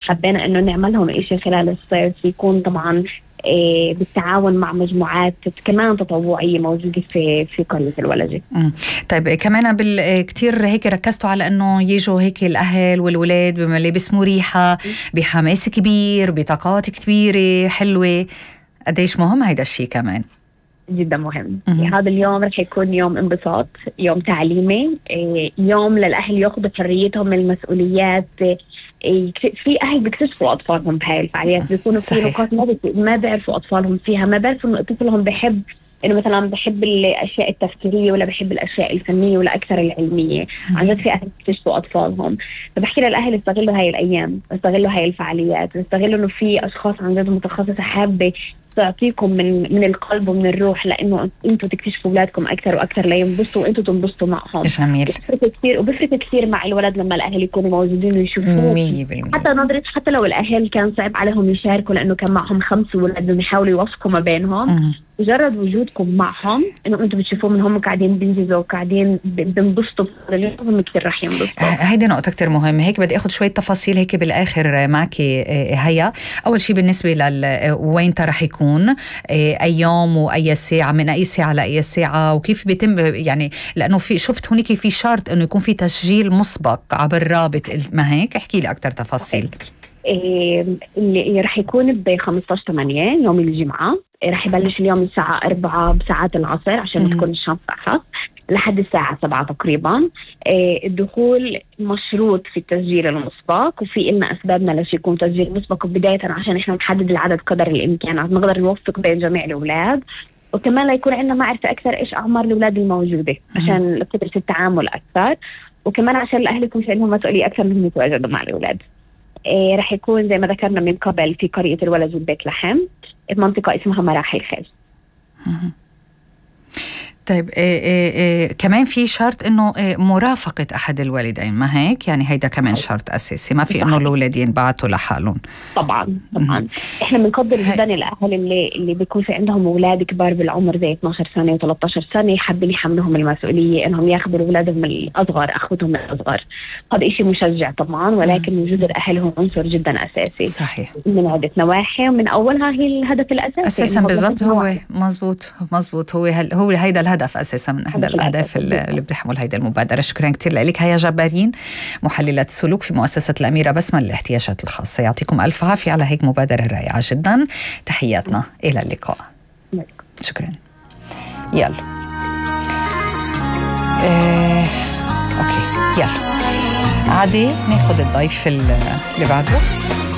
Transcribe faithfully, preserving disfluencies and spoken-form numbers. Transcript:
حبينا إنه نعمل لهم إشي خلال الصيف يكون طبعا إيه بالتعاون مع مجموعات كمان تطوعية موجودة في في قرية الولجة. طيب كمان بالكتير هيك ركزتوا على إنه يجوا هيك الأهل والولاد بملابس مريحة بحماس كبير بطاقات كبيرة حلوة. قديش مهم هيدا الشيء؟ كمان جدا مهم. هذا اليوم رح يكون يوم انبساط، يوم تعليمي، إيه يوم للأهل يأخذوا حريتهم من المسؤوليات. في أهل بيكتشفوا أطفالهم بهاي الفعاليات، بيكونوا في نقاط ما ما بيعرفوا أطفالهم فيها، ما بيعرفوا إنه طفلهم بحب إنه مثلا بحب الأشياء التفكيرية ولا بحب الأشياء الفنية ولا أكثر العلمية. عن جد في أهل بيكتشفوا أطفالهم، فبحكي للأهل استغلوا هاي الأيام، استغلوا هاي الفعاليات، استغلوا إنه في أشخاص عن جد متخصصة حابة تعطيكم من من القلب ومن الروح، لانه انتم تكتشفوا اولادكم اكثر واكثر لينبسطوا وانتم تنبسطوا معهم. جميل. بفرق كثير وبفرق كثير مع الولد لما الاهل يكونوا موجودين ويشوفوه. حتى نظرة حتى لو الاهل كان صعب عليهم يشاركوا لانه كان معهم خمس ولاد بدهم يحاولوا يوفقوا ما بينهم، مجرد وجودكم معهم انه انتم بتشوفوهم انهم قاعدين بينجزوا وقاعدين بينبسطوا هم كثير رح ينبسطوا. هيدي نقطة كثير مهمة. هيك بدي اخذ شوية تفاصيل هيك بالاخر معك هيا. اول شيء بالنسبة لل وين رح يكون اي يوم واي ساعة، من اي ساعة لاي ساعة، وكيف بيتم يعني، لانه في شفت هونيك في شرط انه يكون في تسجيل مسبق عبر الرابط، ما هيك؟ احكي لي اكثر تفاصيل. إيه اللي رح يكون ب خمسة عشر ثمانية يوم الجمعة، رح يبلش اليوم الساعة أربعة بساعات العصر عشان تكون الشمس أخف لحد الساعة سبعة تقريبا. إيه الدخول مشروط في التسجيل المسبق، وفي إلنا أسبابنا ليش يكون تسجيل مسبق. بداية عشان إحنا نحدد العدد قدر الإمكان، نقدر نوفق بين جميع الأولاد، وكمان لا يكون عندنا معرفة أكثر إيش أعمار الأولاد الموجودة عشان قدرة التعامل أكثر، وكمان عشان الأهل يكون في عندهم مسؤولية أكثر من يتواجدوا مع الأولاد. إيه رح يكون زي ما ذكرنا من قبل في قرية الولج ببيت لحم، منطقة اسمها مراحل خير. طيب إيه إيه إيه كمان في شرط انه إيه مرافقة احد الوالدين، ما هيك؟ يعني هيدا كمان شرط اساسي، ما في انه الاولاد ينبعثوا لحالهم. طبعا طبعا احنا بنقدر جدا الاهل اللي اللي بيكون في عندهم اولاد كبار بالعمر زي اثني عشر سنة وثلاثة عشر سنة، حابين يحملهم المسؤولية انهم ياخذوا اولادهم الاصغر، اخوتهم الاصغر. هذا إشي مشجع طبعا، ولكن وجود الاهل هو عنصر جدا اساسي. صحيح. من عدة نواحي، ومن اولها هي الهدف الاساسي اساسا. بالضبط، هو مزبوط مزبوط هو هل هو هيدا الهدف اساسا من احدى الاهداف اللي بتحمل هيدا المبادره. شكرا كثير لك هيا جبارين، محلله سلوك في مؤسسه الاميره بسمه للاحتياجات الخاصه. يعطيكم الف عافيه على هيك مبادره رائعه جدا. تحياتنا، الى اللقاء. شكرا. يلا إيه... اوكي يلا عادي ناخذ الضيف اللي بعده.